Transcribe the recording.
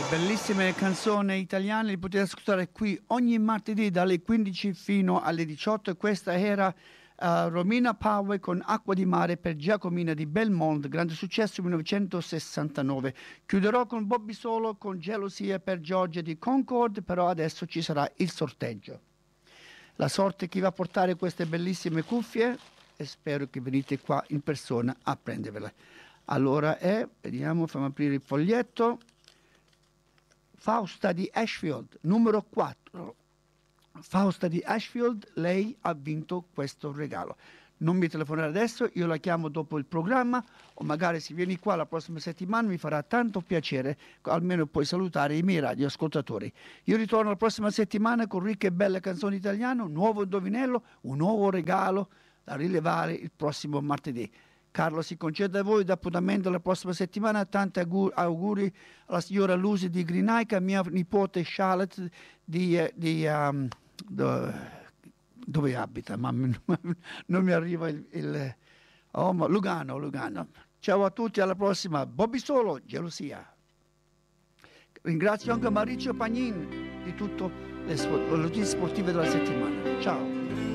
Bellissime canzoni italiane, li potete ascoltare qui ogni martedì dalle 15 fino alle 18. Questa era Romina Power con Acqua di mare per Giacomina di Belmont, grande successo 1969. Chiuderò con Bobby Solo con Gelosia per Giorgia di Concord, però adesso ci sarà il sorteggio. La sorte chi va a portare queste bellissime cuffie e spero che venite qua in persona a prendervele. Allora vediamo, fammi aprire il foglietto. Fausta di Ashfield, numero 4. Fausta di Ashfield, lei ha vinto questo regalo. Non mi telefonare adesso, io la chiamo dopo il programma o magari se vieni qua la prossima settimana mi farà tanto piacere, almeno puoi salutare i miei radioascoltatori. Io ritorno la prossima settimana con ricche e belle canzoni italiane, un nuovo indovinello, un nuovo regalo da rilevare il prossimo martedì. Carlo si concede a voi l'appuntamento la prossima settimana. Tanti auguri alla signora Lucy di Grinaica, mia nipote Charlotte dove abita? Ma non mi arriva Lugano. Ciao a tutti, alla prossima. Bobby Solo, Gelosia. Ringrazio anche Maurizio Pagnin di tutte le notizie sportive della settimana. Ciao.